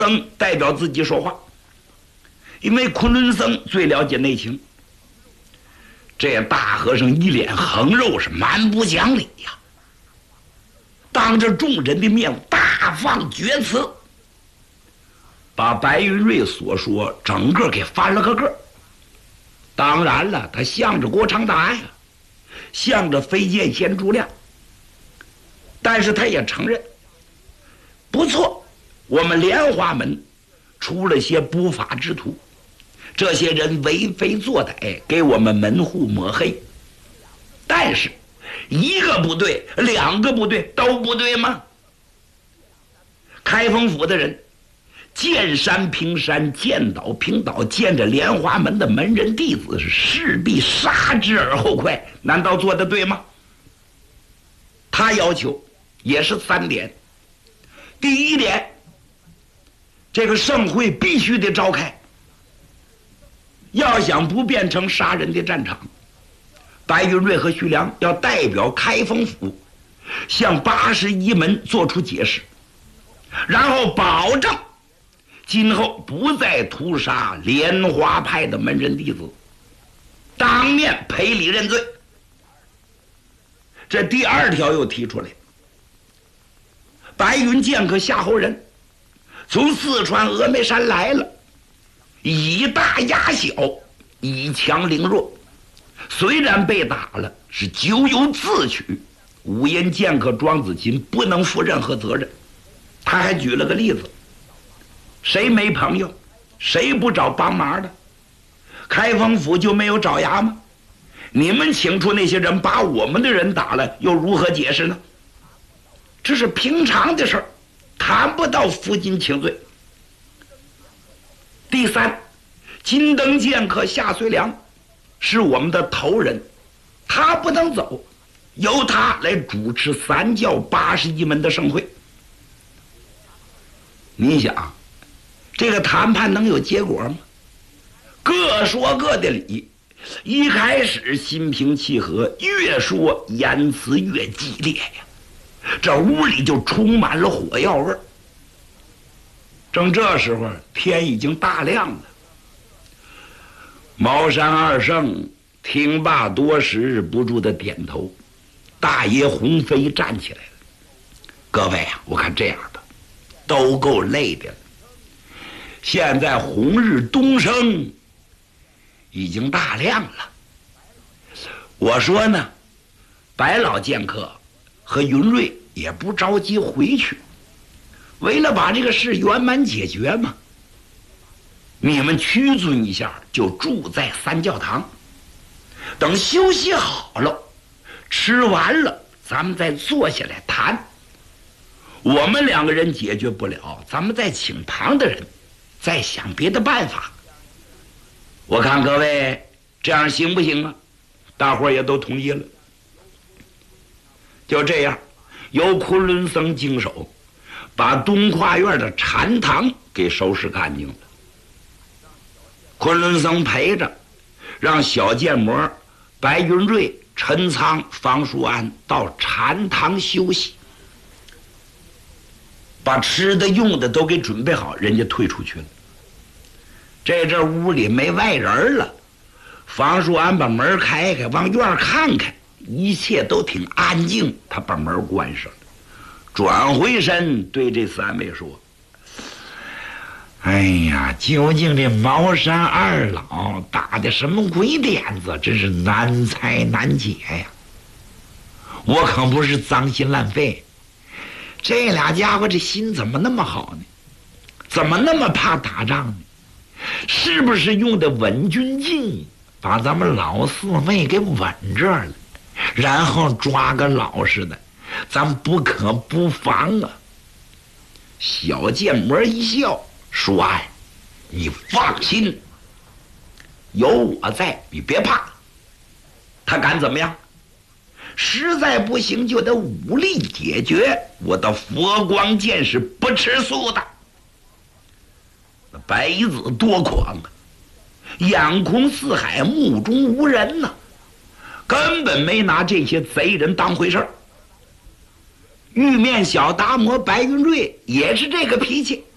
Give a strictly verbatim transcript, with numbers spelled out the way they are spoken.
僧代表自己说话，因为昆仑僧最了解内情。这大和尚一脸横肉，是蛮不讲理呀！当着众人的面大放厥词，把白云瑞所说整个给翻了个个。当然了，他向着郭长达呀，向着飞剑仙朱亮，但是他也承认，不错，我们莲花门出了些不法之徒，这些人为非作歹，给我们门户抹黑。但是一个不对，两个不对，都不对吗？开封府的人见山平山，见倒平倒，见着莲花门的门人弟子是势必杀之而后快，难道做得对吗？他要求也是三点。第一点，这个盛会必须得召开，要想不变成杀人的战场，白云瑞和徐良要代表开封府向八十一门做出解释，然后保证今后不再屠杀莲花派的门人弟子，当面赔礼认罪。这第二条又提出来，白云剑客夏侯仁从四川峨眉山来了，以大压小，以强凌弱，虽然被打了，是咎由自取。五阴剑客庄子琴不能负任何责任。他还举了个例子，谁没朋友，谁不找帮忙的？开封府就没有爪牙吗？你们请出那些人把我们的人打了，又如何解释呢？这是平常的事儿，谈不到负荆请罪。第三，金灯剑客夏遂良是我们的头人，他不能走，由他来主持三教八十一门的盛会。你想，这个谈判能有结果吗？各说各的理，一开始心平气和，越说言辞越激烈呀，这屋里就充满了火药味儿。正这时候，天已经大亮了。茅山二圣听罢多时不住的点头。大爷鸿飞站起来了，各位啊，我看这样的都够累的了。现在红日东升，已经大亮了。我说呢，白老剑客和云瑞也不着急回去，为了把这个事圆满解决嘛，你们屈尊一下，就住在三教堂，等休息好了，吃完了，咱们再坐下来谈。我们两个人解决不了，咱们再请旁的人，再想别的办法。我看各位这样行不行啊？大伙儿也都同意了。就这样，由昆仑僧经手，把东跨院的禅堂给收拾干净了。昆仑僧陪着，让小剑魔白云瑞、陈仓、方叔安到禅堂休息，把吃的用的都给准备好，人家退出去了。这这屋里没外人了，方叔安把门开开，往院看看，一切都挺安静，他把门关上了，转回身对这三位说：哎呀，究竟这茅山二老打的什么鬼点子，真是难猜难解呀！我可不是脏心烂肺，这俩家伙这心怎么那么好呢？怎么那么怕打仗呢？是不是用的稳军计，把咱们老四妹给稳这儿了，然后抓个老实的，咱不可不防啊！小剑魔一笑说：哎，你放心，有我在，你别怕。他敢怎么样？实在不行就得武力解决。我的佛光剑是不吃素的。那白子多狂啊，眼空四海，目中无人呐、啊，根本没拿这些贼人当回事儿。玉面小达摩白云瑞也是这个脾气。